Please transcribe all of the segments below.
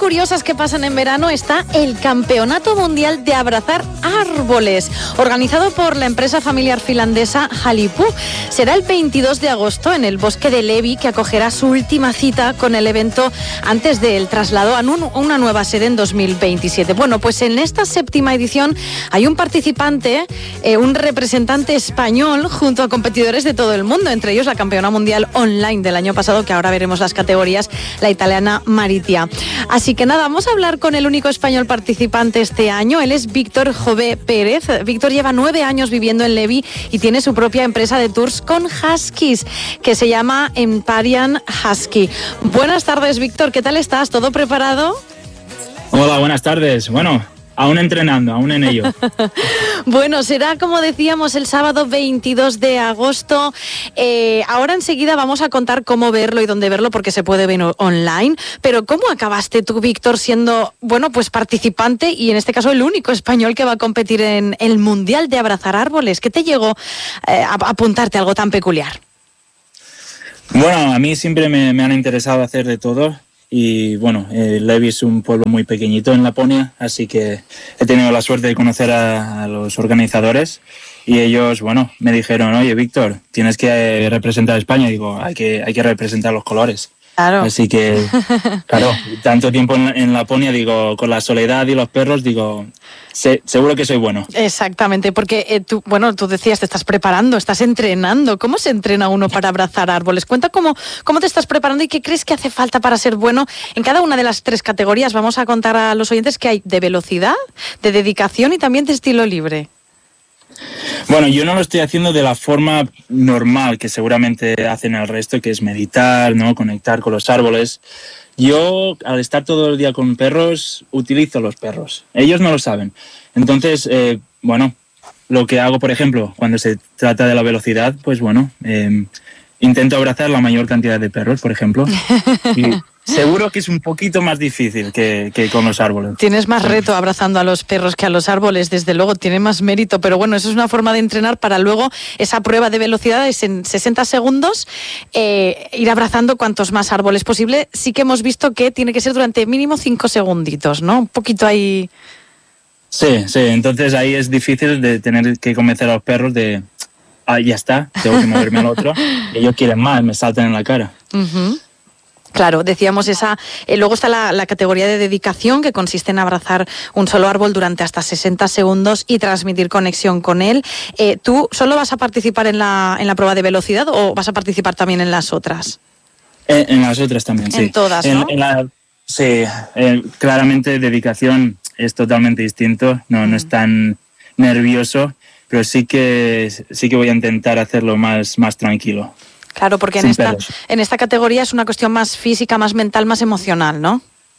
curiosas que pasan en verano está el Campeonato Mundial de Abrazar Árboles, organizado por la empresa familiar finlandesa Halipuu. Será el 22 de agosto en el Bosque de Levi, que acogerá su última cita con el evento antes del traslado a una nueva sede en 2027. Bueno, pues en esta séptima edición hay un participante, un representante español, junto a competidores de todo el mundo, entre ellos la campeona mundial online del año pasado, que ahora veremos las categorías, la italiana Maritia. Así que nada, vamos a hablar con el único español participante este año. Él es Víctor Jové Pérez. Víctor lleva 9 años viviendo en Levi y tiene su propia empresa de tours con huskies, que se llama Empyrean Husky. Buenas tardes, Víctor, ¿qué tal estás? ¿Todo preparado? Hola, buenas tardes. Bueno, aún entrenando, aún en ello. Bueno, será, como decíamos, el sábado 22 de agosto. Ahora enseguida vamos a contar cómo verlo y dónde verlo, porque se puede ver online. Pero ¿cómo acabaste tú, Víctor, siendo, bueno, pues participante y en este caso el único español que va a competir en el Mundial de Abrazar Árboles? ¿Qué te llegó a apuntarte a algo tan peculiar? Bueno, a mí siempre me han interesado hacer de todo. Y bueno, Levi es un pueblo muy pequeñito en Laponia, así que he tenido la suerte de conocer a los organizadores y ellos, bueno, me dijeron: oye, Víctor, tienes que representar a España. Y digo, hay que representar los colores. Claro. Así que, claro, tanto tiempo en Laponia, digo, con la soledad y los perros, digo, seguro que soy bueno. Exactamente, porque tú decías, te estás preparando, estás entrenando. ¿Cómo se entrena uno para abrazar árboles? Cuenta cómo te estás preparando y qué crees que hace falta para ser bueno en cada una de las 3 categorías. Vamos a contar a los oyentes que hay de velocidad, de dedicación y también de estilo libre. Bueno, yo no lo estoy haciendo de la forma normal que seguramente hacen el resto, que es meditar, ¿no? Conectar con los árboles. Yo, al estar todo el día con perros, utilizo los perros. Ellos no lo saben. Entonces, bueno, lo que hago, por ejemplo, cuando se trata de la velocidad, pues bueno, intento abrazar la mayor cantidad de perros, por ejemplo. Y seguro que es un poquito más difícil que con los árboles. Tienes más reto abrazando a los perros que a los árboles, desde luego, tiene más mérito, pero bueno, eso es una forma de entrenar para luego esa prueba de velocidad es en 60 segundos, ir abrazando cuantos más árboles posible. Sí que hemos visto que tiene que ser durante mínimo 5 segunditos, ¿no? Un poquito ahí. Sí, entonces ahí es difícil de tener que convencer a los perros de, ya está, tengo que moverme al otro, y ellos quieren más, me saltan en la cara. Uh-huh. Claro, decíamos esa. Luego está la categoría de dedicación, que consiste en abrazar un solo árbol durante hasta 60 segundos y transmitir conexión con él. ¿Tú solo vas a participar en la prueba de velocidad o vas a participar también en las otras? En las otras también, sí. En todas, ¿no? Sí, claramente dedicación es totalmente distinto, no es tan nervioso, pero sí que voy a intentar hacerlo más tranquilo. Claro, porque en esta categoría es una cuestión más física, más mental, más emocional, ¿no?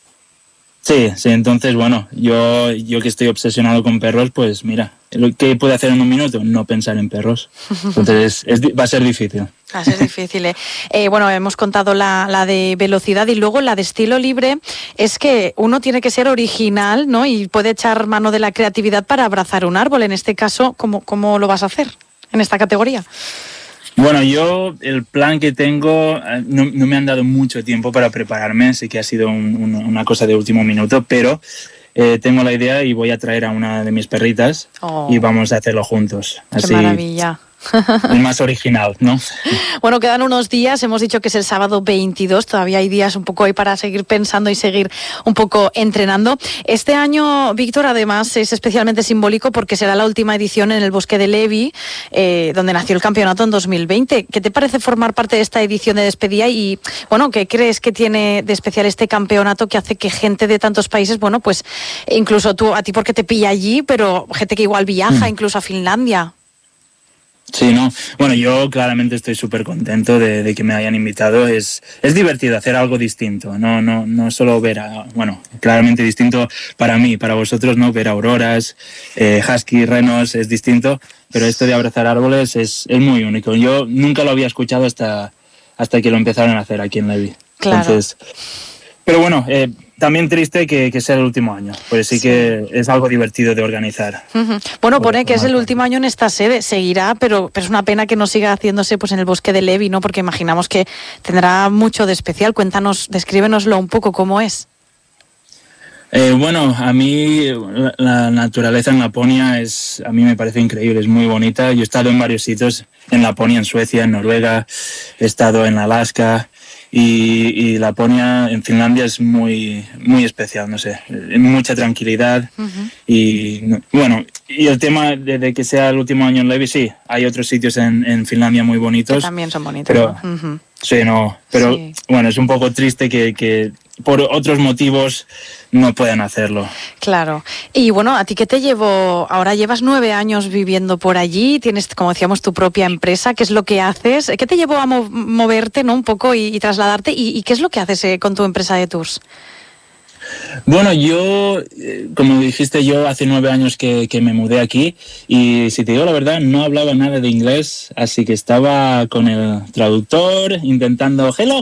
Sí, entonces, bueno, yo que estoy obsesionado con perros, pues mira, ¿qué puedo hacer en un minuto? No pensar en perros. Entonces va a ser difícil. Va a ser difícil, bueno, hemos contado la de velocidad y luego la de estilo libre. Es que uno tiene que ser original, ¿no? Y puede echar mano de la creatividad para abrazar un árbol. En este caso, ¿cómo lo vas a hacer en esta categoría? Bueno, yo el plan que tengo, no me han dado mucho tiempo para prepararme, sé que ha sido una cosa de último minuto, pero tengo la idea y voy a traer a una de mis perritas y vamos a hacerlo juntos. ¡Qué maravilla! El más original, ¿no? Bueno, quedan unos días, hemos dicho que es el sábado 22, todavía hay días un poco ahí para seguir pensando y seguir un poco entrenando. Este año, Víctor, además es especialmente simbólico porque será la última edición en el Bosque de Levi, donde nació el campeonato en 2020. ¿Qué te parece formar parte de esta edición de despedida y, bueno, qué crees que tiene de especial este campeonato que hace que gente de tantos países, bueno, pues incluso a ti porque te pilla allí, pero gente que igual viaja incluso a Finlandia? Sí, no. Bueno, yo claramente estoy súper contento de que me hayan invitado. Es divertido hacer algo distinto, no solo ver claramente distinto para mí, para vosotros, ¿no? Ver auroras, husky, renos, es distinto, pero esto de abrazar árboles es muy único. Yo nunca lo había escuchado hasta que lo empezaron a hacer aquí en Levi. Claro. Entonces, pero bueno, también triste que sea el último año, pues sí que es algo divertido de organizar. Uh-huh. Bueno, pone que es el último año en esta sede, seguirá, pero es una pena que no siga haciéndose pues en el Bosque de Levi, ¿no? Porque imaginamos que tendrá mucho de especial. Cuéntanos, descríbenoslo un poco, ¿cómo es? Bueno, a mí la naturaleza en Laponia a mí me parece increíble, es muy bonita. Yo he estado en varios sitios, en Laponia, en Suecia, en Noruega, he estado en Alaska y Laponia en Finlandia es muy, muy especial, no sé, mucha tranquilidad. Uh-huh. Y bueno, y el tema de que sea el último año en Levi, sí, hay otros sitios en Finlandia muy bonitos. Que también son bonitos. Pero, ¿no? Uh-huh. Sí, no, pero sí. Bueno, es un poco triste que por otros motivos no pueden hacerlo. Claro. Y bueno, ¿a ti qué te llevó? Ahora llevas 9 años viviendo por allí, tienes, como decíamos, tu propia empresa. ¿Qué es lo que haces? ¿Qué te llevó a moverte, ¿no? Un poco y trasladarte? ¿Y qué es lo que haces con tu empresa de tours? Bueno, yo, como dijiste, yo hace 9 años que me mudé aquí y si te digo la verdad, no hablaba nada de inglés, así que estaba con el traductor intentando hello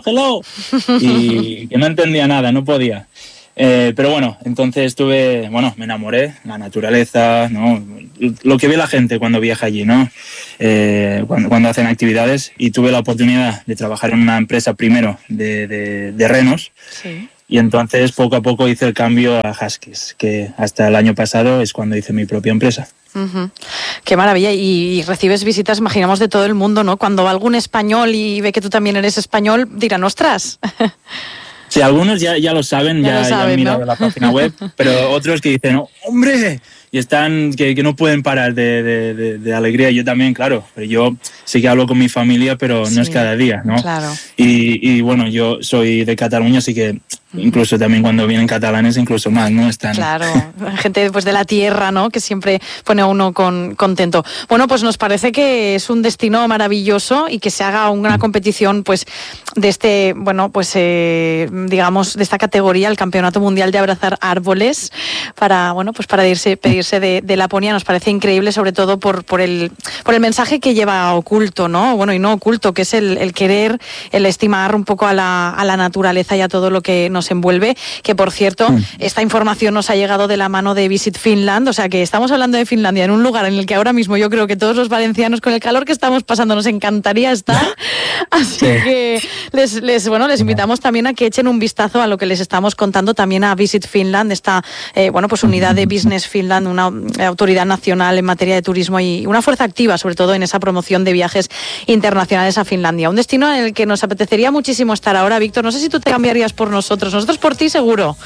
y que no entendía nada, no podía. Pero bueno, entonces me enamoré, la naturaleza, ¿no? Lo que ve la gente cuando viaja allí, ¿no? Cuando hacen actividades, y tuve la oportunidad de trabajar en una empresa primero de renos. Sí. Y entonces poco a poco hice el cambio a Huskies, que hasta el año pasado es cuando hice mi propia empresa. Uh-huh. Qué maravilla. Y recibes visitas, imaginamos, de todo el mundo, ¿no? Cuando va algún español y ve que tú también eres español, dirán, ¡ostras! Sí, algunos ya lo saben, ya han mirado, ¿no?, la página web, pero otros que dicen, ¡hombre! Y están que no pueden parar de alegría. Yo también, claro, pero yo sí que hablo con mi familia, pero no es cada día, ¿no? Claro. Y bueno, yo soy de Cataluña, así que incluso también cuando vienen catalanes, incluso más, ¿no? Están... Claro, gente pues de la tierra, ¿no?, que siempre pone a uno contento. Bueno, pues nos parece que es un destino maravilloso y que se haga una competición pues de este, bueno, pues digamos, de esta categoría, el Campeonato Mundial de Abrazar Árboles, para, bueno, pues para pedirse de Laponia, nos parece increíble, sobre todo por el mensaje que lleva oculto, ¿no? Bueno, y no oculto, que es el querer, el estimar un poco a la naturaleza y a todo lo que nos envuelve, que por cierto, esta información nos ha llegado de la mano de Visit Finland, o sea que estamos hablando de Finlandia en un lugar en el que ahora mismo yo creo que todos los valencianos, con el calor que estamos pasando, nos encantaría estar, así que les invitamos también a que echen un vistazo a lo que les estamos contando también a Visit Finland, esta unidad de Business Finland, una autoridad nacional en materia de turismo y una fuerza activa, sobre todo en esa promoción de viajes internacionales a Finlandia. Un destino en el que nos apetecería muchísimo estar ahora, Víctor. No sé si tú te cambiarías por nosotros por ti seguro.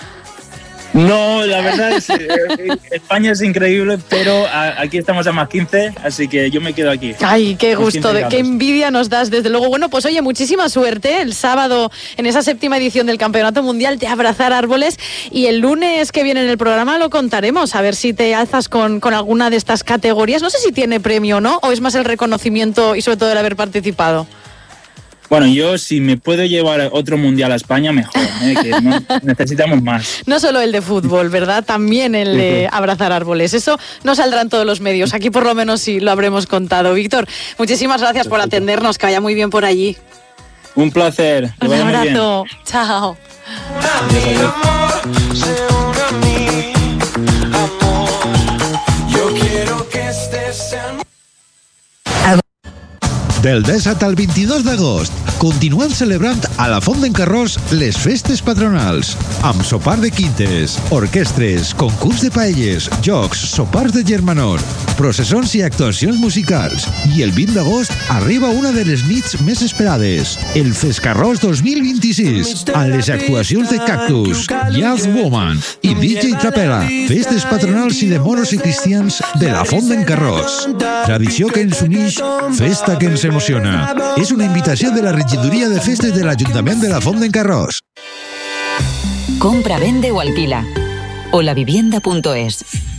No, la verdad es España es increíble, pero aquí estamos a más 15, así que yo me quedo aquí. Ay, qué gusto, qué envidia nos das, desde luego. Bueno, pues oye, muchísima suerte el sábado en esa 7ª edición del Campeonato Mundial de Abrazar Árboles, y el lunes que viene en el programa lo contaremos, a ver si te alzas con alguna de estas categorías. No sé si tiene premio o no, o es más el reconocimiento y sobre todo el haber participado. Bueno, yo si me puedo llevar otro mundial a España, mejor, que necesitamos más. No solo el de fútbol, ¿verdad? También el de abrazar árboles. Eso no saldrá en todos los medios. Aquí por lo menos sí lo habremos contado. Víctor, muchísimas gracias por atendernos. Que vaya muy bien por allí. Un placer. Un abrazo. Chao. Del 17 al 22 d'agost, continuem celebrant a la Font d'en Carròs les festes patronals, amb sopar de quintes, orquestres, concurs de paelles, jocs, sopars de germanor, processons i actuacions musicals. I el 20 d'agost arriba una de les nits més esperades, el Fescarròs 2026, amb les actuacions de Cactus, Jazz Woman i DJ Trapela, festes patronals i de moros i cristians de la Font d'en Carròs. Tradició que ens unix, festa que ens emociona. És una invitació de la regidoria de festes de l'Ajuntament de la Font d'en Carròs. Compra, vende o alquila. Holavivienda.es.